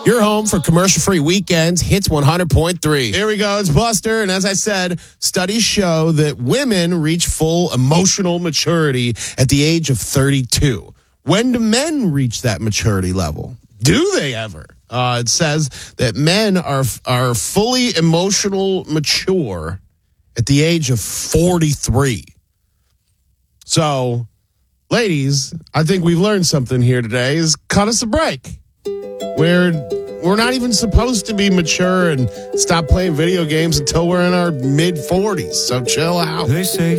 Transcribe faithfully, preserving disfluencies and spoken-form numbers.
Your home for commercial-free weekends, Hits one hundred point three. Here we go. It's Buster. And as I said, studies show that women reach full emotional maturity at the age of thirty-two. When do men reach that maturity level? Do they ever? Uh, it says that men are are fully emotional mature at the age of forty-three. So, ladies, I think we've learned something here today. Is cut us a break. We're, we're not even supposed to be mature and stop playing video games until we're in our mid-forties. So chill out. They say